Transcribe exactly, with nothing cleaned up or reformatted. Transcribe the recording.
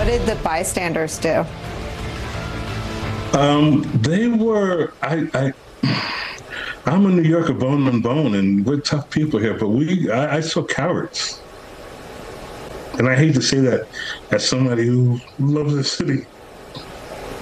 did the bystanders do? Um, they were. I. I I'm a New Yorker, bone and bone, and we're tough people here. But we, I, I saw cowards, and I hate to say that as somebody who loves the city.